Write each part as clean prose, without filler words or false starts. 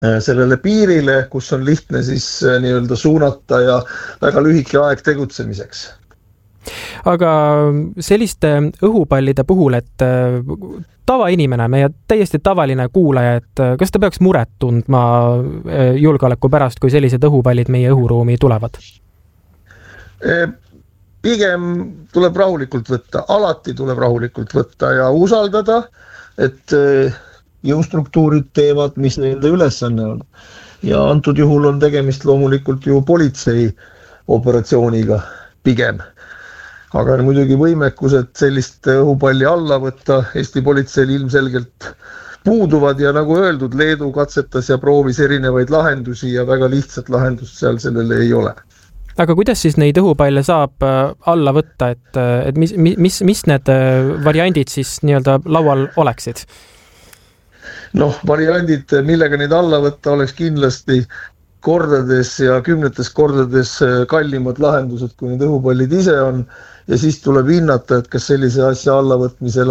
sellele piirile, kus on lihtne siis nii-öelda suunata ja väga lühike aeg tegutsemiseks. Aga selliste õhupallide puhul, et tavainimene, meie täiesti tavaline kuulaja, et kas ta peaks muret tundma julgeoleku pärast, kui sellised õhupallid meie õhuruumi tulevad? Pigem tuleb rahulikult võtta, alati tuleb rahulikult võtta ja usaldada, et jõustruktuurid teevad, mis nende ülesanne on. Ja antud juhul on tegemist loomulikult ju politsei operatsiooniga pigem. Aga muidugi võimekused sellist õhupalli alla võtta Eesti politseil ilmselgelt puuduvad ja nagu öeldud, Leedu katsetas ja proovis erinevaid lahendusi ja väga lihtsat lahendust seal sellele ei ole. Aga kuidas siis neid õhupalle saab alla võtta, et mis need variandid siis nii-öelda laual oleksid? Variandid, millega neid alla võtta, oleks kindlasti kordades ja kümnetes kordades kallimad lahendused, kui need õhupallid ise on. Ja siis tuleb hinnata, et kas sellise asja allavõtmisel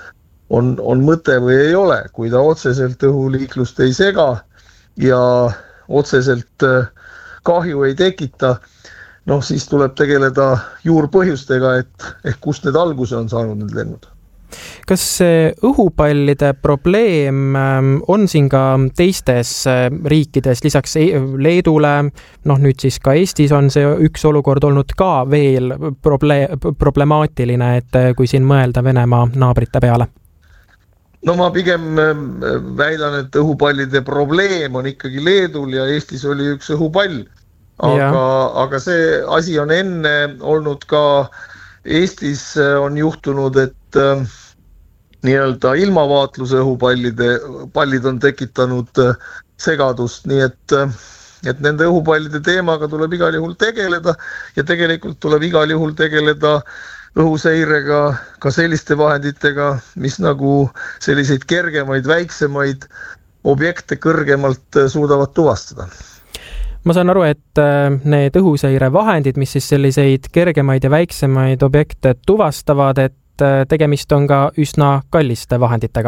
on mõte või ei ole. Kui ta otseselt õhuliiklust ei sega ja otseselt kahju ei tekita, siis tuleb tegeleda juurpõhjustega, et kust need alguse on saanud need lennud. Kas see õhupallide probleem on siin ka teistes riikides, lisaks Leedule, nüüd siis ka Eestis on see üks olukord olnud ka veel problemaatiline, et kui siin mõelda Venemaa naabrite peale? Ma pigem väidan, et õhupallide probleem on ikkagi Leedul ja Eestis oli üks õhupall. Aga see asi on enne olnud ka Eestis on juhtunud, et nii-öelda ilmavaatluse õhupallid on tekitanud segadust, nii et nende õhupallide teemaga tuleb igal juhul tegeleda ja tegelikult tuleb igal juhul tegeleda õhuseirega ka selliste vahenditega, mis nagu selliseid kergemaid, väiksemaid objekte kõrgemalt suudavad tuvastada. Ma saan aru, et need õhuseire vahendid, mis siis selliseid kergemaid ja väiksemaid objekte tuvastavad, et tegemist on ka üsna kalliste vahenditega.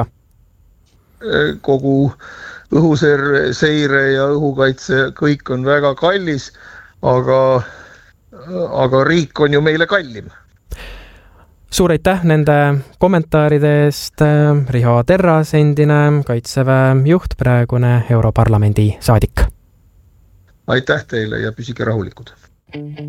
Kogu õhuseire ja õhukaitse kõik on väga kallis, aga riik on ju meile kallim. Suur aitäh nende kommentaaride eest. Riho Terras, endine Kaitseväe juht, praegune Europarlamendi saadik. Aitäh teile ja püsige rahulikud.